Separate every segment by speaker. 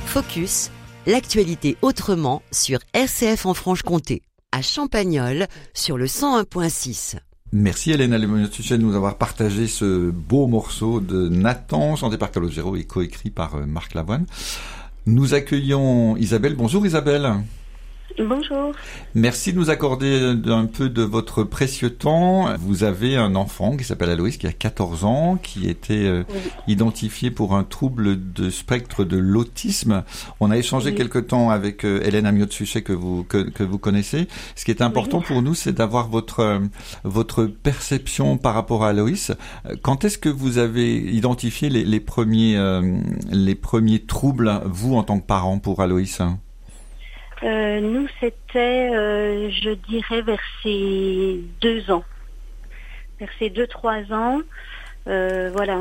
Speaker 1: Focus, l'actualité autrement sur RCF en Franche-Comté, à Champagnole sur le 101.6.
Speaker 2: Merci Hélène Allemagno-Tuchet de nous avoir partagé ce beau morceau de Nathan, chanté par Calogero et coécrit par Marc Lavoine. Nous accueillons Isabelle. Bonjour Isabelle.
Speaker 3: Bonjour.
Speaker 2: Merci de nous accorder un peu de votre précieux temps. Vous avez un enfant qui s'appelle Aloïs, qui a 14 ans, qui était identifié pour un trouble de spectre de l'autisme. On a échangé quelque temps avec Hélène Allemagno-Tuchet que vous connaissez. Ce qui est important pour nous, c'est d'avoir votre perception par rapport à Aloïs. Quand est-ce que vous avez identifié les premiers troubles, vous, en tant que parent, pour Aloïs ?
Speaker 3: Nous, c'était, je dirais, vers ses 2 ans. Vers ses 2-3 ans, voilà,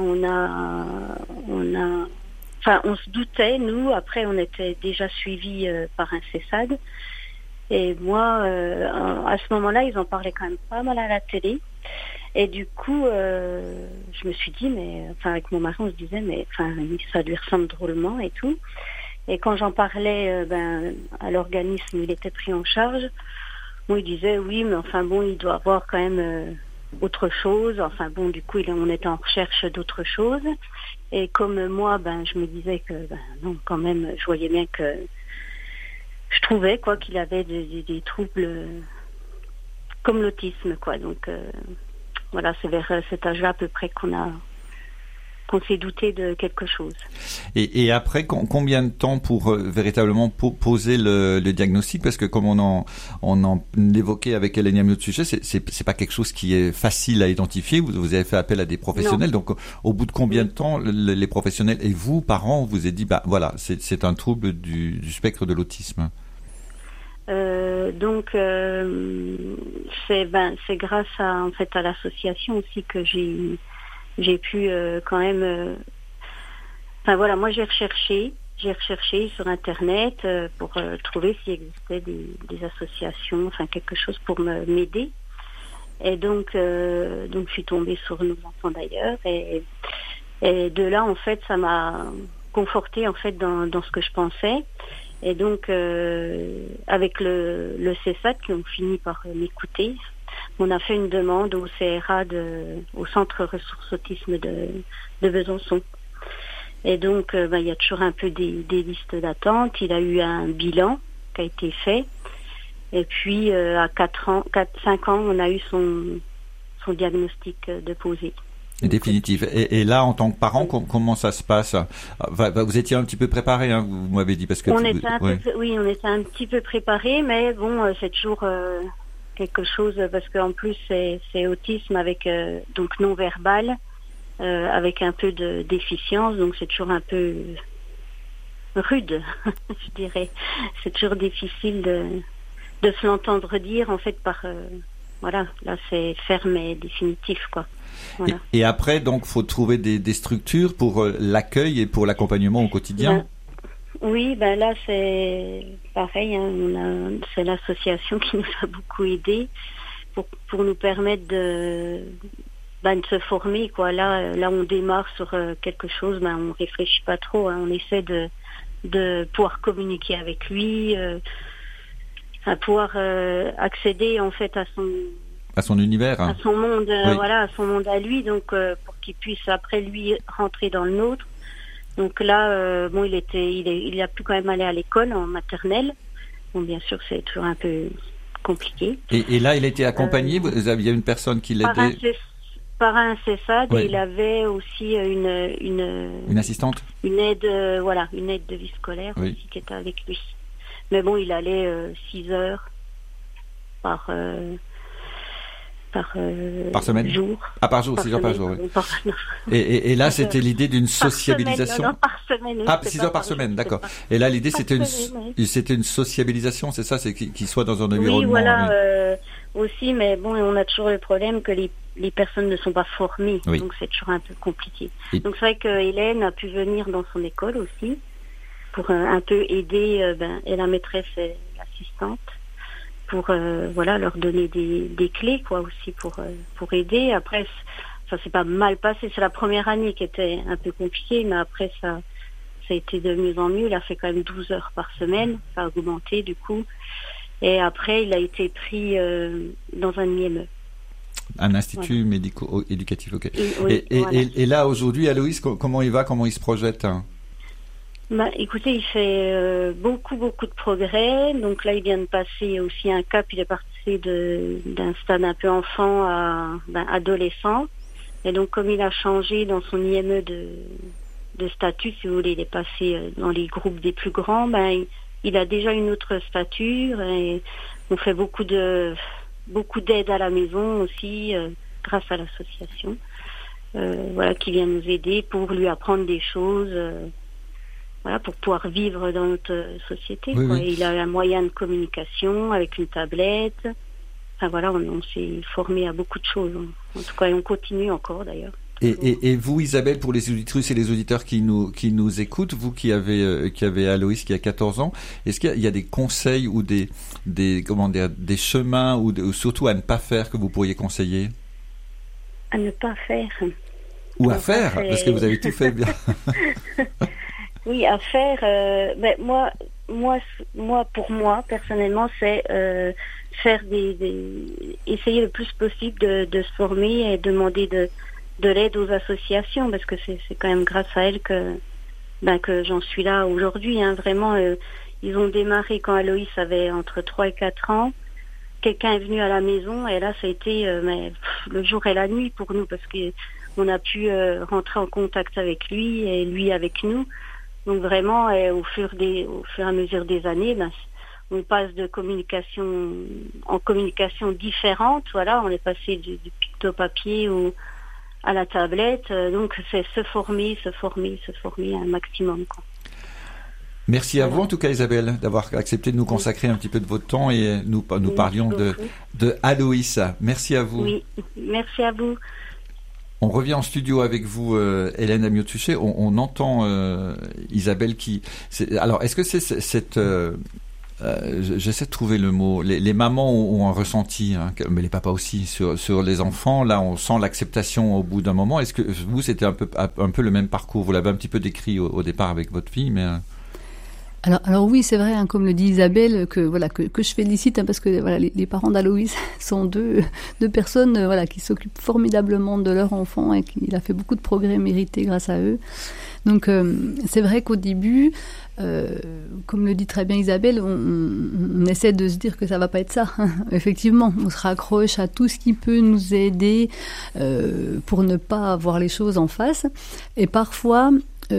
Speaker 3: on se doutait, nous, après on était déjà suivis par un CESAD. Et moi, à ce moment-là, ils en parlaient quand même pas mal à la télé. Et du coup, je me suis dit, avec mon mari, on se disait, ça lui ressemble drôlement et tout. Et quand j'en parlais à l'organisme où il était pris en charge, il disait oui, mais il doit avoir quand même autre chose. Du coup, on était en recherche d'autre chose. Et comme moi, je me disais que non, quand même, je voyais bien que je trouvais qu'il avait des troubles comme l'autisme, quoi. Donc voilà, c'est vers cet âge-là à peu près qu'on s'est douté de quelque chose.
Speaker 2: Et après, combien de temps pour véritablement poser le diagnostic ? Parce que comme on en évoquait avec Hélène Allemagno-Tuchet, c'est pas quelque chose qui est facile à identifier. Vous avez fait appel à des professionnels. Non. Donc, au bout de combien de temps les professionnels et vous, parents, vous avez dit, voilà, c'est un trouble du spectre de l'autisme.
Speaker 3: C'est grâce à l'association aussi que j'ai pu quand même... moi j'ai recherché sur Internet pour trouver s'il existait des associations, quelque chose pour m'aider. Et donc je suis tombée sur Nos Enfants d'ailleurs. Et de là, en fait, ça m'a confortée dans ce que je pensais. Et donc, avec le CESAD qui ont fini par m'écouter, on a fait une demande au CRA, au Centre Ressources Autisme de Besançon. Et donc, il y a toujours un peu des listes d'attente. Il a eu un bilan qui a été fait. Et puis, à 4-5 ans, on a eu son diagnostic de posé.
Speaker 2: Définitif. Et là, en tant que parent, comment ça se passe ? Vous étiez un petit peu préparé, hein, vous m'avez dit, parce que
Speaker 3: on était un petit peu préparé, mais bon, c'est toujours quelque chose, parce qu'en plus c'est autisme avec donc non verbal, avec un peu de déficience, donc c'est toujours un peu rude, je dirais. C'est toujours difficile de se l'entendre dire en fait par là c'est ferme et définitif, quoi. Voilà.
Speaker 2: Et après, donc, faut trouver des structures pour l'accueil et pour l'accompagnement au quotidien.
Speaker 3: Oui, là c'est pareil, hein, c'est l'association qui nous a beaucoup aidés pour nous permettre de se former, quoi. Là on démarre sur quelque chose, on réfléchit pas trop, hein, on essaie de pouvoir communiquer avec lui, à pouvoir accéder en fait à son univers, à son monde, à son monde à lui, donc pour qu'il puisse après lui rentrer dans le nôtre. Donc là, il a pu quand même aller à l'école en maternelle. Bon, bien sûr, c'est toujours un peu compliqué.
Speaker 2: Et là, il a été accompagné. Vous aviez une personne qui l'aidait.
Speaker 3: Par un CESAD, et il avait aussi une
Speaker 2: assistante.
Speaker 3: Une aide de vie scolaire aussi qui était avec lui. Mais bon, il allait 6 heures par
Speaker 2: semaine
Speaker 3: jour.
Speaker 2: Par jour, 6 heures par jour, oui. Et là, c'était l'idée d'une sociabilisation.
Speaker 3: Non, par semaine.
Speaker 2: 6 heures par semaine, d'accord. Et là, l'idée, c'était une sociabilisation, c'est ça, c'est qu'il soit dans un environnement.
Speaker 3: Oui, voilà, aussi, mais bon, on a toujours le problème que les personnes ne sont pas formées, donc c'est toujours un peu compliqué. Donc c'est vrai que Hélène a pu venir dans son école aussi, pour un peu aider, et la maîtresse et l'assistante, pour leur donner des clés, quoi, aussi pour aider. Après, ça s'est pas mal passé. C'est la première année qui était un peu compliquée, mais après ça ça a été de mieux en mieux. Il a fait quand même 12 heures par semaine. Ça a augmenté du coup. Et après, il a été pris dans un IME.
Speaker 2: Un institut médico-éducatif, ok.
Speaker 3: Et
Speaker 2: là, aujourd'hui, Aloïs, comment il va? Comment il se projette?
Speaker 3: Écoutez, il fait beaucoup de progrès. Donc là, il vient de passer aussi un cap. Il est passé d'un stade un peu enfant à adolescent. Et donc, comme il a changé dans son IME de statut, si vous voulez, il est passé dans les groupes des plus grands, il a déjà une autre stature et on fait beaucoup d'aide à la maison aussi, grâce à l'association, qui vient nous aider pour lui apprendre des choses, pour pouvoir vivre dans notre société.
Speaker 2: Oui, oui.
Speaker 3: Et il a un moyen de communication avec une tablette. On s'est formé à beaucoup de choses. En tout cas, et on continue encore d'ailleurs.
Speaker 2: Et vous, Isabelle, pour les auditrices et les auditeurs qui nous écoutent, vous qui avez Aloïs qui a 14 ans, est-ce qu'il y a des conseils ou des chemins ou surtout à ne pas faire que vous pourriez conseiller?
Speaker 3: À ne pas faire.
Speaker 2: Ou à faire, parce que vous avez tout fait bien.
Speaker 3: Oui, à faire. Pour moi, personnellement, c'est faire essayer le plus possible de se former et demander de l'aide aux associations, parce que c'est quand même grâce à elles que j'en suis là aujourd'hui. Vraiment, ils ont démarré quand Aloïs avait entre 3 et 4 ans. Quelqu'un est venu à la maison et là, ça a été le jour et la nuit pour nous, parce qu'on a pu rentrer en contact avec lui et lui avec nous. Donc vraiment, au fur et à mesure des années, on passe de communication en communication différente. Voilà, on est passé du picto-papier à la tablette. Donc c'est se former un maximum, quoi.
Speaker 2: Merci à vous, en tout cas, Isabelle, d'avoir accepté de nous consacrer un petit peu de votre temps et nous parlions de Aloïs. Merci à vous.
Speaker 3: Oui, merci à vous.
Speaker 2: On revient en studio avec vous, Hélène Amiot-Tuché. On entend Isabelle alors, est-ce que c'est cette... j'essaie de trouver le mot. Les mamans ont un ressenti, mais les papas aussi, sur les enfants. Là, on sent l'acceptation au bout d'un moment. Est-ce que vous, c'était un peu le même parcours? Vous l'avez un petit peu décrit au départ avec votre fille, mais...
Speaker 4: Alors oui, c'est vrai, comme le dit Isabelle, que je félicite, parce que les parents d'Aloïs sont deux personnes qui s'occupent formidablement de leur enfant et qu'il a fait beaucoup de progrès mérités grâce à eux. Donc c'est vrai qu'au début, comme le dit très bien Isabelle, on essaie de se dire que ça va pas être ça. Effectivement, on se raccroche à tout ce qui peut nous aider pour ne pas avoir les choses en face. Et parfois,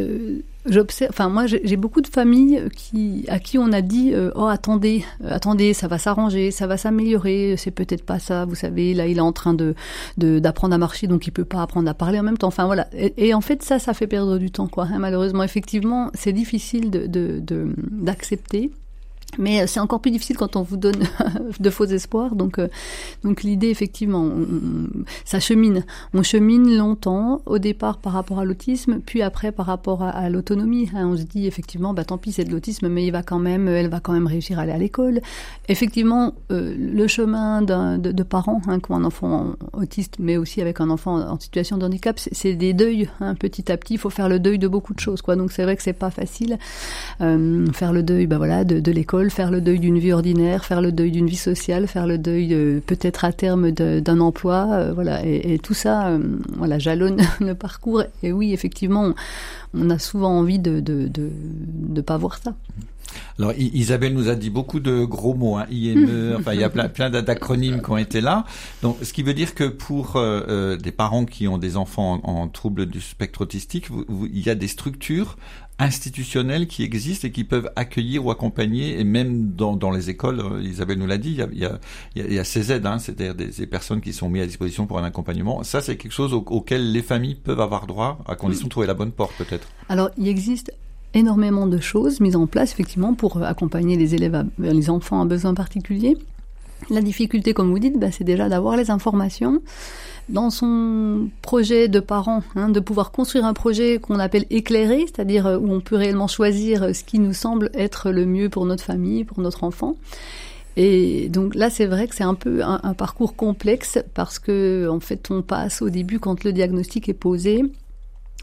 Speaker 4: moi j'ai beaucoup de familles à qui on a dit attendez, ça va s'arranger, ça va s'améliorer, c'est peut-être pas ça, vous savez, là il est en train d'apprendre à marcher, donc il peut pas apprendre à parler en même temps. Et en fait ça fait perdre du temps, malheureusement. Effectivement, c'est difficile d'accepter. Mais c'est encore plus difficile quand on vous donne de faux espoirs. Donc l'idée, effectivement, ça chemine. On chemine longtemps, au départ par rapport à l'autisme, puis après par rapport à l'autonomie. On se dit, effectivement, tant pis, c'est de l'autisme, mais elle va quand même réussir à aller à l'école. Effectivement, le chemin de parents qui ont un enfant autiste, mais aussi avec un enfant en situation de handicap, c'est des deuils. Petit à petit, il faut faire le deuil de beaucoup de choses, Donc c'est vrai que c'est pas facile. Faire le deuil, de l'école, faire le deuil d'une vie ordinaire, faire le deuil d'une vie sociale, faire le deuil peut-être à terme d'un emploi, et tout ça, jalonne le parcours. Et oui, effectivement, on a souvent envie de pas voir ça.
Speaker 2: Alors Isabelle nous a dit beaucoup de gros mots, IME, il y a plein d'acronymes qui ont été là. Donc ce qui veut dire que pour des parents qui ont des enfants en trouble du spectre autistique, il y a des structures institutionnelles qui existent et qui peuvent accueillir ou accompagner, et même dans les écoles, Isabelle nous l'a dit, il y a ces aides, c'est-à-dire des personnes qui sont mises à disposition pour un accompagnement. Ça, c'est quelque chose auquel les familles peuvent avoir droit, à condition de trouver la bonne porte, peut-être.
Speaker 4: Alors, il existe énormément de choses mises en place, effectivement, pour accompagner les enfants à besoins particuliers. La difficulté, comme vous dites, c'est déjà d'avoir les informations. Dans son projet de parents, de pouvoir construire un projet qu'on appelle éclairé, c'est-à-dire où on peut réellement choisir ce qui nous semble être le mieux pour notre famille, pour notre enfant. Et donc là, c'est vrai que c'est un peu un parcours complexe, parce que en fait, on passe au début, quand le diagnostic est posé,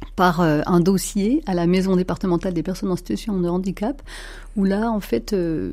Speaker 4: par un dossier à la maison départementale des personnes en situation de handicap, où là, en fait,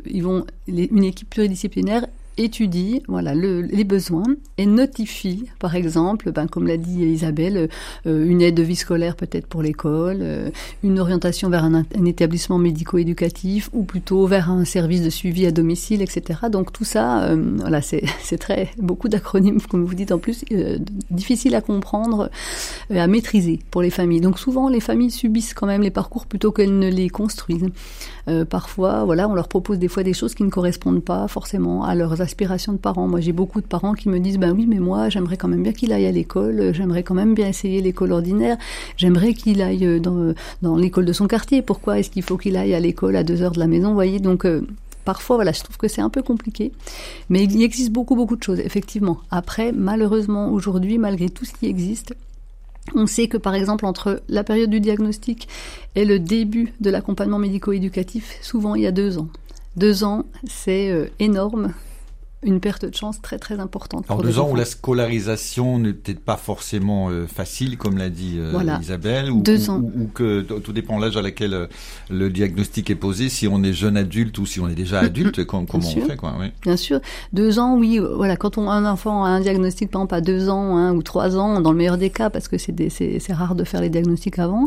Speaker 4: une équipe pluridisciplinaire étudie les besoins et notifie, par exemple, comme l'a dit Isabelle, une aide de vie scolaire peut-être pour l'école, une orientation vers un établissement médico-éducatif ou plutôt vers un service de suivi à domicile, etc. Donc tout ça, c'est beaucoup d'acronymes, comme vous dites en plus, difficile à comprendre, à maîtriser pour les familles. Donc souvent, les familles subissent quand même les parcours plutôt qu'elles ne les construisent. Parfois, on leur propose des fois des choses qui ne correspondent pas forcément à leurs aspirations de parents. Moi, j'ai beaucoup de parents qui me disent oui, mais moi, j'aimerais quand même bien qu'il aille à l'école, j'aimerais quand même bien essayer l'école ordinaire, j'aimerais qu'il aille dans l'école de son quartier. Pourquoi est-ce qu'il faut qu'il aille à l'école à 2 heures de la maison, vous voyez? Donc, parfois, je trouve que c'est un peu compliqué. Mais il existe beaucoup de choses, effectivement. Après, malheureusement, aujourd'hui, malgré tout ce qui existe, on sait que, par exemple, entre la période du diagnostic et le début de l'accompagnement médico-éducatif, souvent il y a 2 ans. 2 ans, c'est énorme. Une perte de chance très très importante.
Speaker 2: Alors 2 ans où la scolarisation n'est peut-être pas forcément facile, comme l'a dit Isabelle, ou que tout dépend de l'âge à laquelle le diagnostic est posé, si on est jeune adulte ou si on est déjà adulte, comment on fait, quoi. Oui.
Speaker 4: Bien sûr. 2 ans, oui, quand un enfant a un diagnostic, par exemple, à 2 ans ou 3 ans, dans le meilleur des cas, parce que c'est rare de faire les diagnostics avant.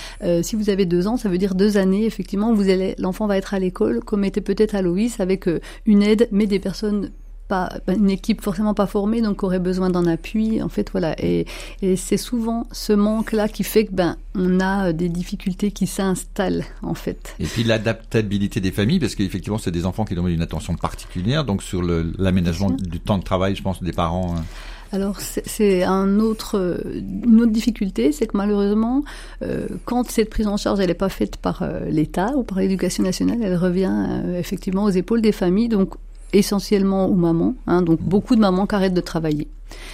Speaker 4: Si vous avez 2 ans, ça veut dire 2 années, effectivement, l'enfant va être à l'école, comme était peut-être Aloïs, avec une aide, mais des personnes une équipe forcément pas formée, donc qui aurait besoin d'un appui, en fait, et c'est souvent ce manque-là qui fait que on a des difficultés qui s'installent, en fait.
Speaker 2: Et puis l'adaptabilité des familles, parce qu'effectivement c'est des enfants qui demandent une attention particulière, donc sur l'aménagement du temps de travail, je pense, des parents.
Speaker 4: Alors c'est une autre difficulté, c'est que malheureusement, quand cette prise en charge elle n'est pas faite par l'État ou par l'Éducation nationale, elle revient effectivement aux épaules des familles, donc essentiellement aux mamans, donc beaucoup de mamans qui arrêtent de travailler.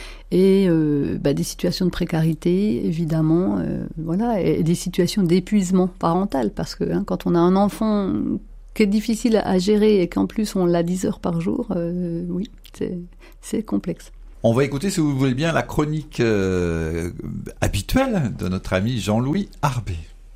Speaker 4: Et des situations de précarité, évidemment, et des situations d'épuisement parental, parce que quand on a un enfant qui est difficile à gérer et qu'en plus on l'a 10 heures par jour, oui, c'est complexe.
Speaker 2: On va écouter, si vous voulez bien, la chronique habituelle de notre ami Jean-Louis Arbé.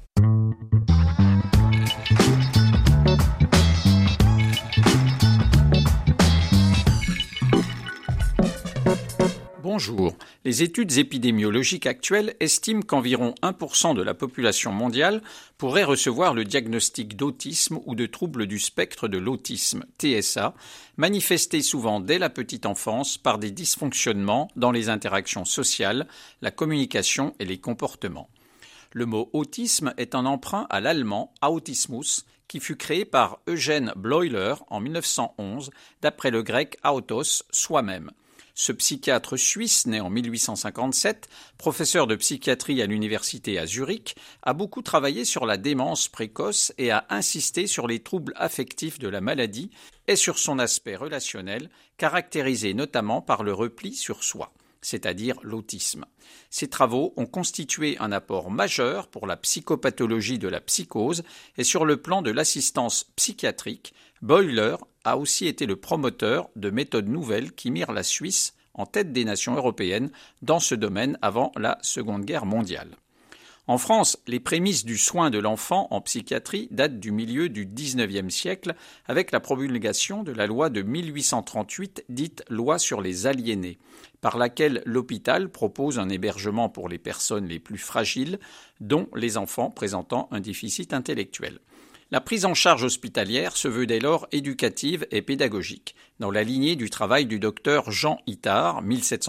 Speaker 5: Bonjour. Les études épidémiologiques actuelles estiment qu'environ 1% de la population mondiale pourrait recevoir le diagnostic d'autisme ou de trouble du spectre de l'autisme, TSA, manifesté souvent dès la petite enfance par des dysfonctionnements dans les interactions sociales, la communication et les comportements. Le mot autisme est un emprunt à l'allemand Autismus, qui fut créé par Eugène Bleuler en 1911, d'après le grec autos, soi-même. Ce psychiatre suisse, né en 1857, professeur de psychiatrie à l'université à Zurich, a beaucoup travaillé sur la démence précoce et a insisté sur les troubles affectifs de la maladie et sur son aspect relationnel, caractérisé notamment par le repli sur soi, c'est-à-dire l'autisme. Ces travaux ont constitué un apport majeur pour la psychopathologie de la psychose et sur le plan de l'assistance psychiatrique, Bleuler a aussi été le promoteur de méthodes nouvelles qui mirent la Suisse en tête des nations européennes dans ce domaine avant la Seconde Guerre mondiale. En France, les prémices du soin de l'enfant en psychiatrie datent du milieu du XIXe siècle avec la promulgation de la loi de 1838 dite « Loi sur les aliénés », par laquelle l'hôpital propose un hébergement pour les personnes les plus fragiles, dont les enfants présentant un déficit intellectuel. La prise en charge hospitalière se veut dès lors éducative et pédagogique, dans la lignée du travail du docteur Jean Itard,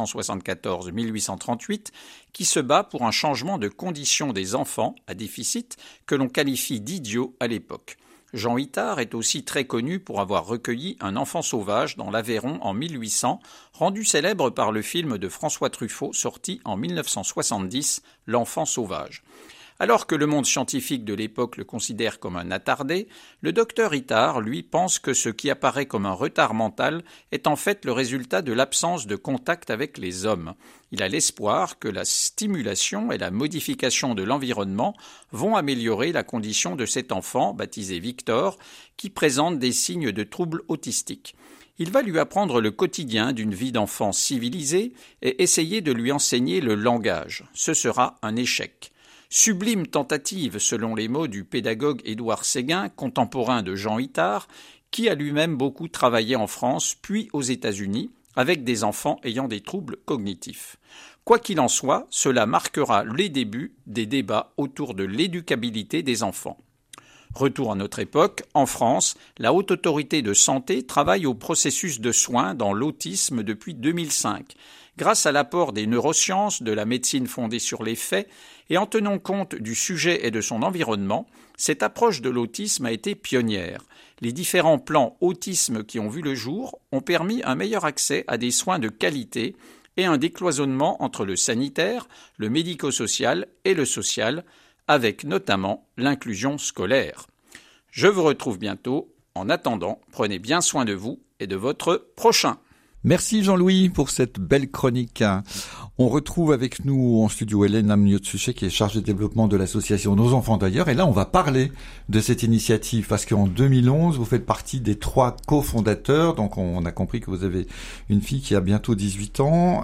Speaker 5: 1774-1838, qui se bat pour un changement de condition des enfants à déficit que l'on qualifie d'idiots à l'époque. Jean Itard est aussi très connu pour avoir recueilli un enfant sauvage dans l'Aveyron en 1800, rendu célèbre par le film de François Truffaut sorti en 1970, L'enfant sauvage. Alors que le monde scientifique de l'époque le considère comme un attardé, le docteur Itard, lui, pense que ce qui apparaît comme un retard mental est en fait le résultat de l'absence de contact avec les hommes. Il a l'espoir que la stimulation et la modification de l'environnement vont améliorer la condition de cet enfant, baptisé Victor, qui présente des signes de troubles autistiques. Il va lui apprendre le quotidien d'une vie d'enfant civilisé et essayer de lui enseigner le langage. Ce sera un échec. Sublime tentative, selon les mots du pédagogue Édouard Séguin, contemporain de Jean Itard, qui a lui-même beaucoup travaillé en France puis aux États-Unis avec des enfants ayant des troubles cognitifs. Quoi qu'il en soit, cela marquera les débuts des débats autour de l'éducabilité des enfants. Retour à notre époque, en France, la Haute Autorité de Santé travaille au processus de soins dans l'autisme depuis 2005, grâce à l'apport des neurosciences, de la médecine fondée sur les faits, et en tenant compte du sujet et de son environnement, cette approche de l'autisme a été pionnière. Les différents plans autisme qui ont vu le jour ont permis un meilleur accès à des soins de qualité et un décloisonnement entre le sanitaire, le médico-social et le social, avec notamment l'inclusion scolaire. Je vous retrouve bientôt. En attendant, prenez bien soin de vous et de votre prochain.
Speaker 2: Merci Jean-Louis pour cette belle chronique. On retrouve avec nous en studio Hélène Amniot-Suchet qui est chargée de développement de l'association Nos Enfants d'ailleurs. Et là, on va parler de cette initiative parce qu'en 2011, vous faites partie des 3 cofondateurs. Donc, on a compris que vous avez une fille qui a bientôt 18 ans.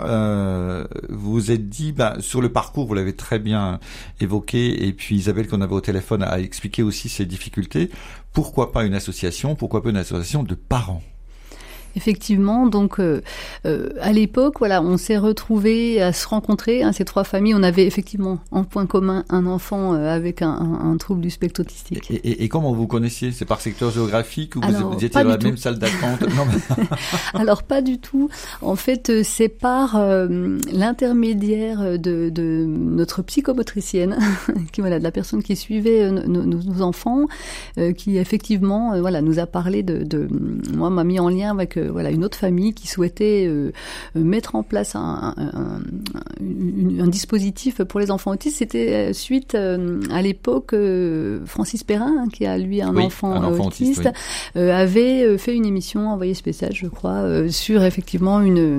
Speaker 2: Vous vous êtes dit, sur le parcours, vous l'avez très bien évoqué. Et puis Isabelle, qu'on avait au téléphone, a expliqué aussi ses difficultés. Pourquoi pas une association? Pourquoi pas une association de parents?
Speaker 4: Effectivement, donc à l'époque, voilà, on s'est retrouvés à se rencontrer, ces 3 familles. On avait effectivement en point commun un enfant avec un trouble du spectre autistique.
Speaker 2: Et comment vous connaissiez? C'est par secteur géographique ou vous étiez dans la même salle d'attente? Non, mais...
Speaker 4: Alors pas du tout. En fait, c'est par l'intermédiaire de notre psychomotricienne, qui de la personne qui suivait nos enfants, qui effectivement nous a parlé moi m'a mis en lien avec une autre famille qui souhaitait mettre en place un dispositif pour les enfants autistes. C'était suite à l'époque Francis Perrin, qui a lui un enfant autiste, avait fait une émission envoyée spéciale, je crois, sur effectivement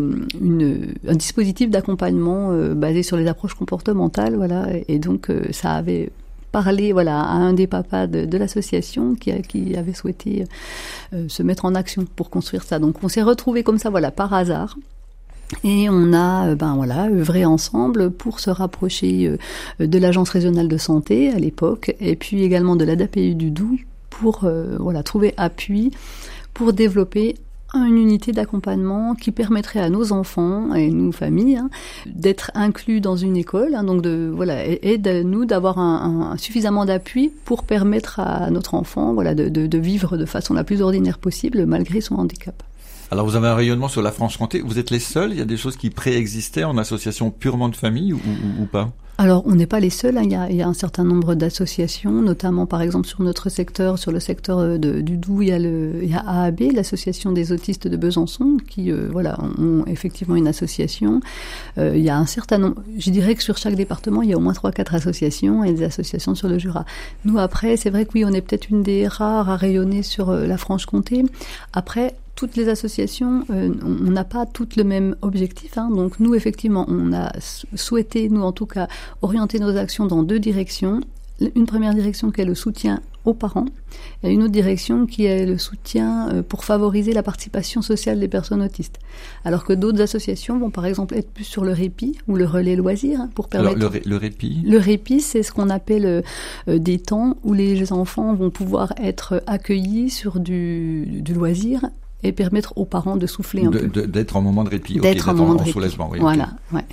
Speaker 4: un dispositif d'accompagnement basé sur les approches comportementales, et donc ça avait parler à un des papas de l'association qui avait souhaité se mettre en action pour construire ça. Donc on s'est retrouvés comme ça par hasard. Et on a œuvré ensemble pour se rapprocher de l'agence régionale de santé à l'époque et puis également de l'ADAPU du Doubs pour trouver appui pour développer une unité d'accompagnement qui permettrait à nos enfants et nos familles d'être inclus dans une école, et de nous d'avoir un suffisamment d'appui pour permettre à notre enfant de vivre de façon la plus ordinaire possible malgré son handicap.
Speaker 2: Alors vous avez un rayonnement sur la Franche-Comté, vous êtes les seuls, il y a des choses qui préexistaient en association purement de famille ou pas?
Speaker 4: Alors, on n'est pas les seuls. Il y a un certain nombre d'associations, notamment, par exemple, sur notre secteur, sur le secteur du Doubs, il y a AAB, l'association des autistes de Besançon, qui, ont effectivement une association. Il y a un certain nombre, je dirais que sur chaque département, il y a au moins 3-4 associations et des associations sur le Jura. Nous, après, c'est vrai que oui, on est peut-être une des rares à rayonner sur la Franche-Comté. Après, toutes les associations, on n'a pas toutes le même objectif. Donc nous, effectivement, on a souhaité, nous en tout cas, orienter nos actions dans 2 directions. Une première direction qui est le soutien aux parents et une autre direction qui est le soutien pour favoriser la participation sociale des personnes autistes. Alors que d'autres associations vont par exemple être plus sur le répit ou le relais loisir pour permettre...
Speaker 2: Alors le répit?
Speaker 4: Le répit, c'est ce qu'on appelle des temps où les enfants vont pouvoir être accueillis sur du loisir et permettre aux parents de souffler un peu.
Speaker 2: D'être en moment de répit.
Speaker 4: D'être en moment de répit.
Speaker 2: Soulagement, oui.
Speaker 4: Voilà, ouais.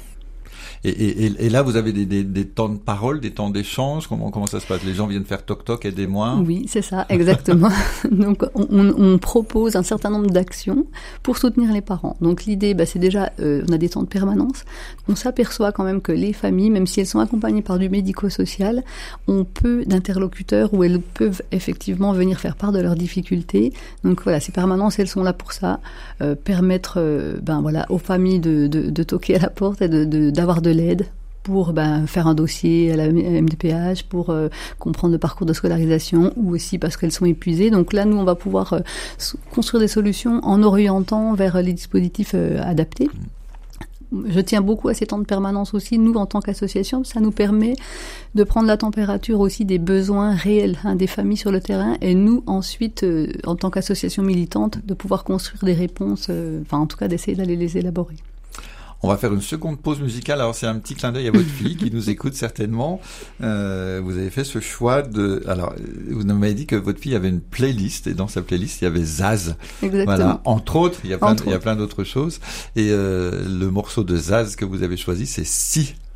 Speaker 2: Et là, vous avez des temps de parole, des temps d'échange. Comment ça se passe? Les gens viennent faire toc-toc, aidez-moi?
Speaker 4: Oui, c'est ça, exactement. Donc, on propose un certain nombre d'actions pour soutenir les parents. Donc, l'idée, c'est déjà, on a des temps de permanence. On s'aperçoit quand même que les familles, même si elles sont accompagnées par du médico-social, ont peu d'interlocuteurs où elles peuvent effectivement venir faire part de leurs difficultés. Donc, ces permanences, elles sont là pour ça, permettre, aux familles de toquer à la porte et d'avoir de l'aide pour faire un dossier à la MDPH, pour comprendre le parcours de scolarisation ou aussi parce qu'elles sont épuisées. Donc là, nous, on va pouvoir construire des solutions en orientant vers les dispositifs adaptés. Je tiens beaucoup à ces temps de permanence aussi. Nous, en tant qu'association, ça nous permet de prendre la température aussi des besoins réels des familles sur le terrain et nous, ensuite, en tant qu'association militante, de pouvoir construire des réponses, en tout cas d'essayer d'aller les élaborer.
Speaker 2: On va faire une seconde pause musicale. Alors c'est un petit clin d'œil à votre fille qui nous écoute certainement. Vous avez fait ce choix de... Alors vous m'avez dit que votre fille avait une playlist et dans sa playlist il y avait Zaz.
Speaker 4: Exactement.
Speaker 2: Voilà. Entre autres, il y a plein d'autres choses. Et le morceau de Zaz que vous avez choisi, c'est Si.